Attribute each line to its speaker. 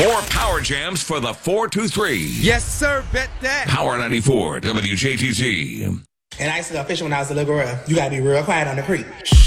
Speaker 1: More power jams for the 423.
Speaker 2: Yes, sir. Bet that.
Speaker 1: Power 94 WJTZ.
Speaker 3: And I used to go fishing when I was a little girl. You gotta be real quiet on the creek.